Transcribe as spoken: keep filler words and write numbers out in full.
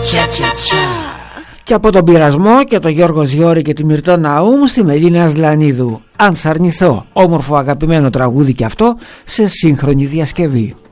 Και από τον Πειρασμό και τον Γιώργο Ζιώρη και τη Μυρτώ Ναούμ στη Μελίνα Ασλανίδου. Αν σ' αρνηθώ, όμορφο αγαπημένο τραγούδι και αυτό σε σύγχρονη διασκευή.